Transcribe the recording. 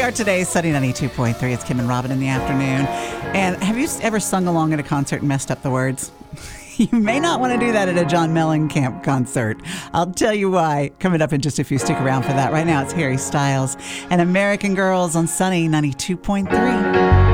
we are today, Sunny 92.3. It's Kim and Robin in the afternoon. And have you ever sung along at a concert and messed up the words? You may not want to do that at a John Mellencamp concert. I'll tell you why. Coming up in just a few. Stick around for that. Right now, it's Harry Styles and American Girls on Sunny 92.3.